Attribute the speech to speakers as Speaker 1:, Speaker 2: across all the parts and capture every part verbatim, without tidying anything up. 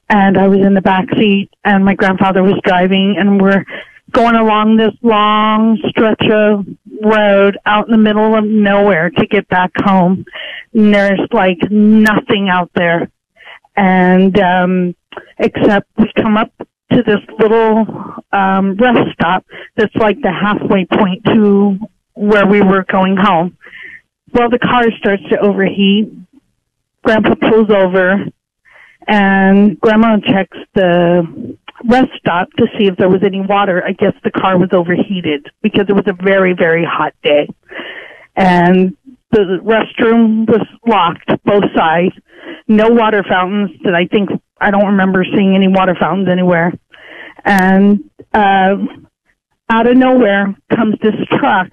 Speaker 1: and I was in the back seat, and my grandfather was driving, and we're going along this long stretch of road out in the middle of nowhere to get back home. And there's like nothing out there. And, um, except we come up to this little, um, rest stop that's like the halfway point to where we were going home. Well, the car starts to overheat. Grandpa pulls over, and Grandma checks the rest stop to see if there was any water. I guess the car was overheated because it was a very, very hot day. And the restroom was locked, both sides. No water fountains that I think, I don't remember seeing any water fountains anywhere. And uh, out of nowhere comes this truck,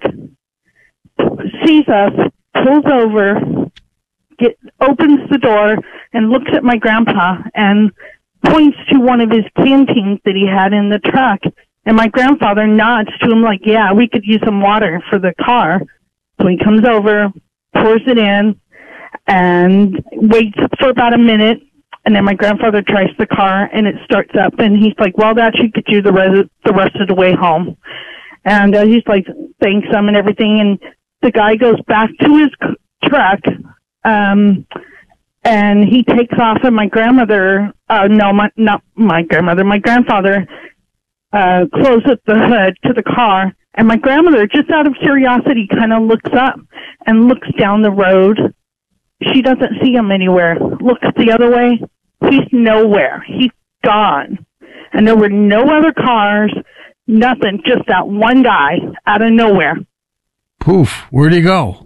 Speaker 1: sees us, pulls over, get, opens the door, and looks at my grandpa and points to one of his canteens that he had in the truck. And my grandfather nods to him like, yeah, we could use some water for the car. So he comes over, pours it in, and waits for about a minute. And then my grandfather tries the car, and it starts up. And he's like, well, that should get you the rest, the rest of the way home. And uh, he's like, thanks him and everything. And the guy goes back to his c- truck, um, and he takes off, and my grandmother, uh, no, my, not my grandmother, my grandfather, uh, closes the hood to the car. And my grandmother, just out of curiosity, kind of looks up and looks down the road. She doesn't see him anywhere. Looks the other way. He's nowhere. He's gone. And there were no other cars, nothing, just that one guy out of nowhere.
Speaker 2: Poof. Where'd he go?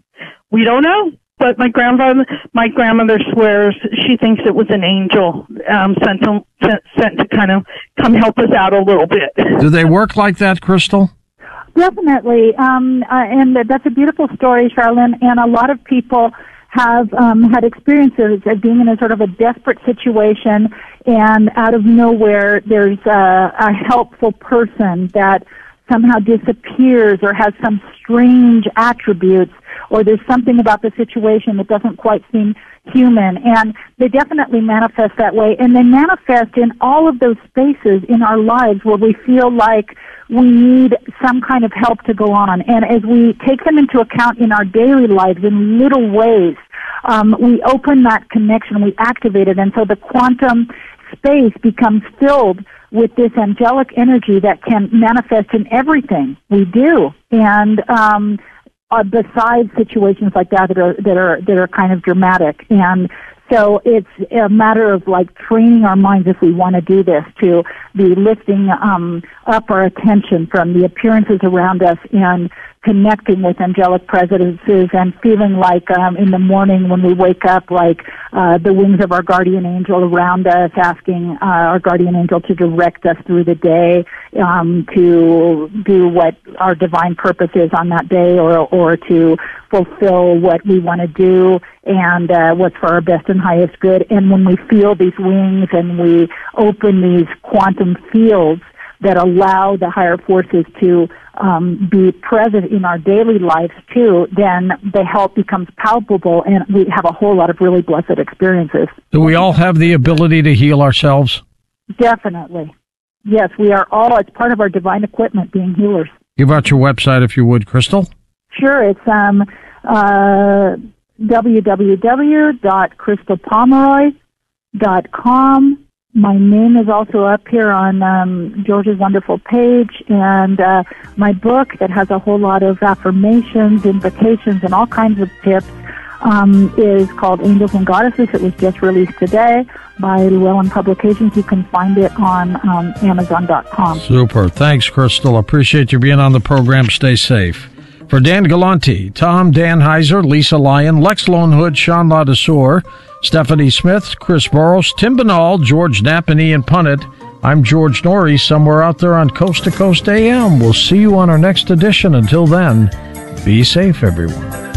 Speaker 1: We don't know. But my grandfather, my grandmother swears she thinks it was an angel um, sent to, sent, sent to kind of come help us out a little bit.
Speaker 2: Do they work like that, Crystal?
Speaker 3: Definitely. Um, uh, and that's a beautiful story, Charlene. And a lot of people have um, had experiences of being in a sort of a desperate situation, and out of nowhere there's a, a helpful person that somehow disappears or has some strange attributes, or there's something about the situation that doesn't quite seem human. And they definitely manifest that way. And they manifest in all of those spaces in our lives where we feel like we need some kind of help to go on. And as we take them into account in our daily lives in little ways, um, we open that connection, we activate it. And so the quantum space becomes filled with this angelic energy that can manifest in everything we do. And um, uh, besides situations like that that are that are that are kind of dramatic. And so it's a matter of like training our minds, if we want to do this, to be lifting um, up our attention from the appearances around us and connecting with angelic presences, and feeling like um, in the morning when we wake up, like uh, the wings of our guardian angel around us, asking uh, our guardian angel to direct us through the day, um, to do what our divine purpose is on that day, or or to fulfill what we want to do, and uh, what's for our best and highest good. And when we feel these wings and we open these quantum fields that allow the higher forces to um, be present in our daily lives too, then the help becomes palpable, and we have a whole lot of really blessed experiences.
Speaker 2: Do we all have the ability to heal ourselves? Definitely.
Speaker 3: Yes, we are all, it's part of our divine equipment, being healers.
Speaker 2: Give out your website if you would, Crystal.
Speaker 3: Sure, it's um, uh, w w w dot crystal pomeroy dot com. My name is also up here on um, George's wonderful page, and uh, my book that has a whole lot of affirmations, invocations, and all kinds of tips um, is called Angels and Goddesses. It was just released today by Llewellyn Publications. You can find it on um, amazon dot com.
Speaker 2: Super. Thanks, Crystal. Appreciate you being on the program. Stay safe. For Dan Galante, Tom Danheiser, Lisa Lyon, Lex Lone Hood, Sean Ladesseur, Stephanie Smith, Chris Boros, Tim Banal, George Knapp, and Ian Punnett, I'm George Norrie, somewhere out there on Coast to Coast A M. We'll see you on our next edition. Until then, be safe, everyone.